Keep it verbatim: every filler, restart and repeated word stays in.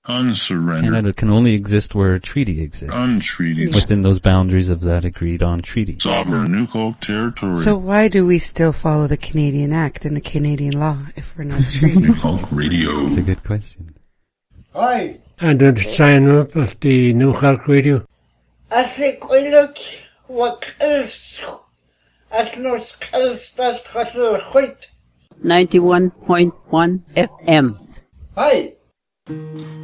Unsurrendered. Canada can only exist where a treaty exists. Untreated. Within ththose boundaries of that agreed-on treaty. Sovereign Nukok territory. So why do we still follow the Canadian Act and the Canadian law if we're not treated? Nukok Radio. That's a good question. Hi. And then sign up at the Nukok Radio. I think we look what else as nos else that's got a white. ninety-one point one F M. Hi.